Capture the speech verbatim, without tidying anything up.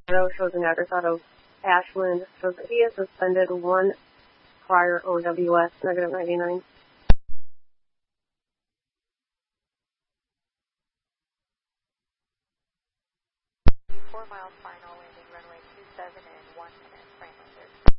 Shadow shows an address out of Ashland, shows that he is suspended one prior O W S, negative ninety-nine. Four miles final, landing runway two seven and one minute, frame under.